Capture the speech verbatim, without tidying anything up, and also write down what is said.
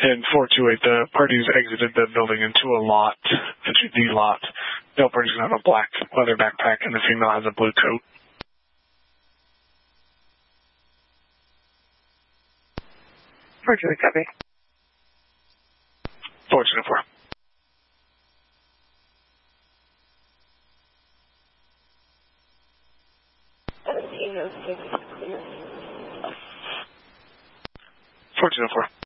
And four two eight, the parties exited the building into a lot, into the lot. Male party's going to have a black leather backpack, and the female has a blue coat. four two eight, copy. four two four. seventeen oh six, clear. four two four.